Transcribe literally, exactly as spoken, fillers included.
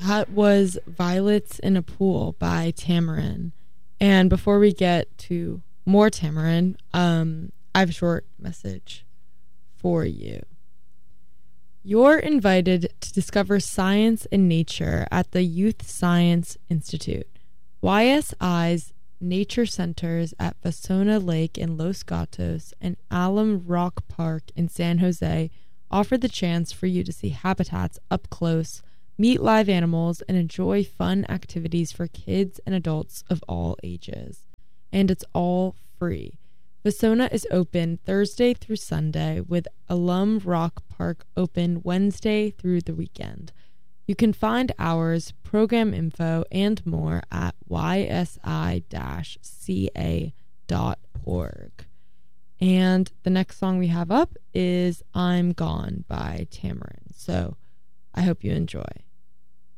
That was Violets in a Pool by Tamarin. And before we get to more Tamarin, um, I have a short message for you. You're invited to discover science and nature at the Youth Science Institute. Y S I's nature centers at Vasona Lake in Los Gatos and Alum Rock Park in San Jose offer the chance for you to see habitats up close, meet live animals, and enjoy fun activities for kids and adults of all ages. And it's all free. Vasona is open Thursday through Sunday, with Alum Rock Park open Wednesday through the weekend. You can find hours, program info, and more at y s i dash c a dot org. And the next song we have up is I'm Gone by Tamarin. So I hope you enjoy.